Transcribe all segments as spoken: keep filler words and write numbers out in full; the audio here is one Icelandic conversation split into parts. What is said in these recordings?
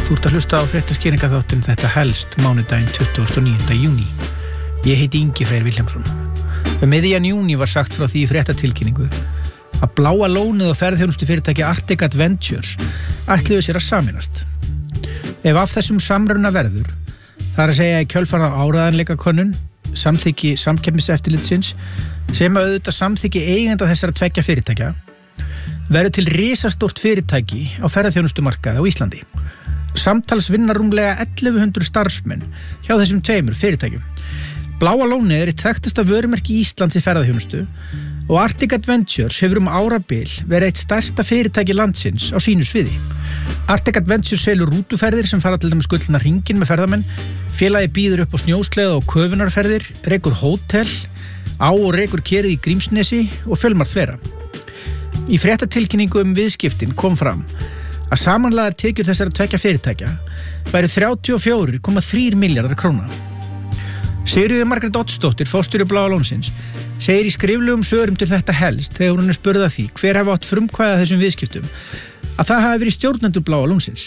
Þú ert að hlusta á fréttaskýringaþáttinn Þetta helst mánudaginn tuttugasta og níunda júní. Ég heiti Ingi Freyr Vilhjálmsson. Um miðjan júní var sagt frá því í fréttatilkynningu að Bláa lónið og ferðaþjónustufyrirtæki Arctic Adventures ætluðu sér að sameinast. Ef af þessum samruna verður, það er að segja í kjölfar á áreiðanleikakönnun, samþykki samkeppniseftirlitsins, sem að auðvitað samþykki eigenda þessara tveggja fyrirtækja, verður til risastórt fyrirtæki á ferðaþjónustumarkaði á Íslandi. Samtals vinna rúmlega ellefu hundruð starfsmenn hjá þessum tveimur fyrirtækjum. Bláa lónið er eitt þekktasta vörumerki Íslands í ferðaþjónustu og Arctic Adventures hefur um árabil verið eitt stærsta fyrirtæki landsins á sínu sviði. Arctic Adventures selur rútuferðir sem fara til dæmis gullna hringinn með ferðamenn, félagið býður upp á snjósleða og köfunarferðir, rekur hótel, á og rekur kerið í Grímsnesi og fjölmargt fleira. Í fréttatilkynningu um viðskiptin kom fram að samanlagðar tekjur þessara tveggja fyrirtækja væru þrjátíu og fjögur komma þrír milljarðar króna. Sigríður Margrét Oddsdóttir, forstjóri Bláa lónsins, segir í skriflegum svörum til Þetta helst þegar hún er spurð að því hver hafi átt frumkvæði að þessum viðskiptum að það hafi verið stjórnendur Bláa lónsins.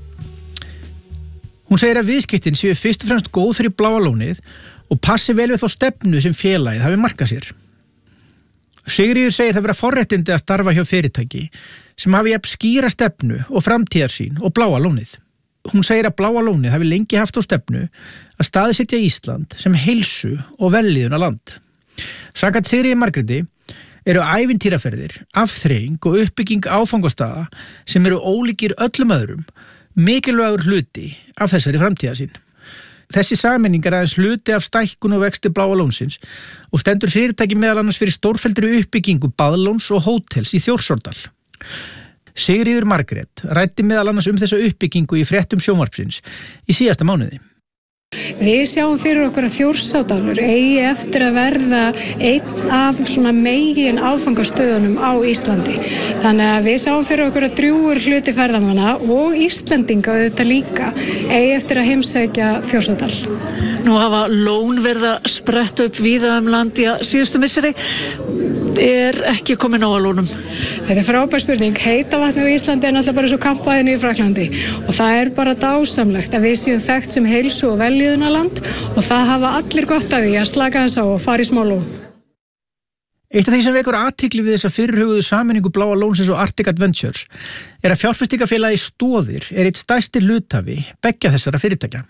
Hún segir að viðskiptin séu fyrst og fremst góð fyrir Bláa lónið og passi vel við þá stefnu sem félagið hafi markað sér. Sigríður segir það vera forréttindi að starfa hjá fyrirtæki sem hafi jafn skýra stefnu og framtíðarsýn og Bláa lónið. Hún segir að Bláa lónið hafi lengi haft á stefnu að staðsetja Ísland sem heilsu og vellíðunarland. Samkvæmt Sigríði Margréti eru ævintýraferðir, afþreying og uppbygging áfangastaða sem eru ólíkir öllum öðrum mikilvægur hluti af þessari framtíðarsýn. Þessi sameining er aðeins hluti af stækkun og vexti Bláa lónsins og stendur fyrirtæki meðal annars fyrir stórfelldri uppbyggingu baðlóns og hótels í Þjórsárdal. Sigríður Margrét ræddi meðal annars um þessa uppbyggingu í fréttum sjónvarpsins í síðasta mánuði. Við sjáum fyrir okkur að Þjórsárdalur eigi eftir að verða einn af svona megin áfangastöðunum á Íslandi. Þannig að við sjáum fyrir okkur að drjúgur hluti ferðamanna og Íslendinga auðvitað líka eigi eftir að heimsækja Þjórsárdal. Nú hafa lón verið að spretta upp víða um land í síðustu misseri. Er ekki komin á að lónum? Þetta er frábær spurning. Heita vatnið á Íslandi er náttúrulega bara svo kampaðinu í Fraklandi og það er bara dásamlegt að við séum þekkt sem heilsu og vellíðunarland og það hafa allir gott af því að slaka þess á og fara í smá lón. Eitt af því sem vekur athygli við þessa fyrirhuguðu sameiningu Bláa lónsins og Arctic Adventures er að fjárfestingafélagi Stoðir er eitt stærsti hluthafi beggja þessara fyrirtækja.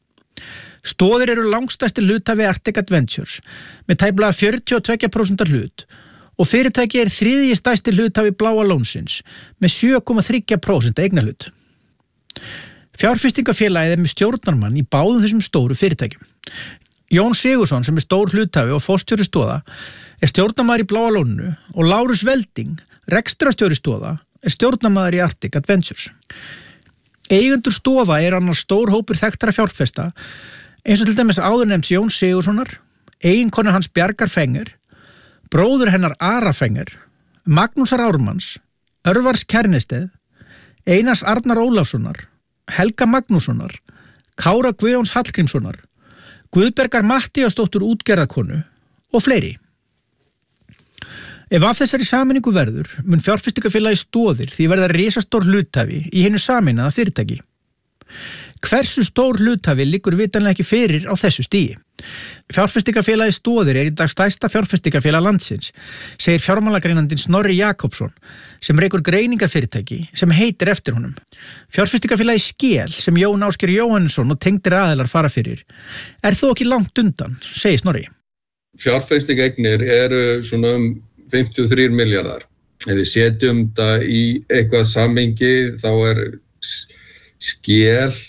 Stoðir eru langstærsti hluthafi Arctic Adventures með tæplega fjörutíu og tvö prósent hlut og fyrirtæki er þriðji stærsti hluthafi Bláa lónsins með sjö komma þrjú prósent eignarhlut. Fjárfestingafélagið er með stjórnarmann í báðum þessum stóru fyrirtækjum. Jón Sigurðsson sem er stór hluthafi og forstjóri Stoða er stjórnarmaður í Bláa lóninu og Lárus Velding, rekstrarstjóri Stoða, er stjórnarmaður í Arctic Adventures. Eigendur Stoða er annars stór hópur þekktara fjárfesta eins og til dæmis áðurnefnds Jón Sigurðssonar, eiginkonu hans Bjargar Fenger, bróður hennar Ara Fenger, Magnúsar Ármanns, Örvars Kærnesteð, Einars Arnar Ólafssonar, Helga Magnússonar, Kára Guðjóns Hallgrímssonar, Guðbergar Matthíasdóttur útgerðarkonu og fleiri. Ef af þessari sameiningu verður, mun fjárfestingafélagi Stoðir því verða risastór hluthafi í hinu sameinaða fyrirtæki. Hversu stór hluthafi liggur vitanlega ekki fyrir á þessu stigi. Fjárfestingafélagi Stoðir er í dag stærsta fjárfestingafélag landsins, segir fjármálagreinandinn Snorri Jakobsson, sem rekur greiningafyrirtæki sem heitir eftir honum. Fjárfestingafélagi Skel, sem Jón Ásgeir Jóhannesson og tengdir aðilar fara fyrir, er þó ekki langt undan, segir Snorri. Fjárfestingeignir eru svona um fimmtíu og þrír milljarðar. Ef við setjum þetta í eitthvað samhengi, þá er Skel